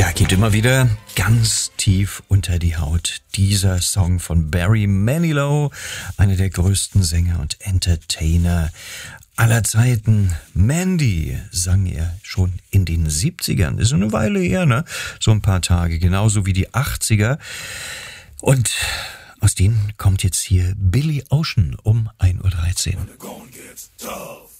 Ja, geht immer wieder ganz tief unter die Haut. Dieser Song von Barry Manilow, einer der größten Sänger und Entertainer aller Zeiten. Mandy sang er schon in den 70ern. Ist eine Weile her, ne? So ein paar Tage, genauso wie die 80er. Und aus denen kommt jetzt hier Billy Ocean um 1:13 Uhr.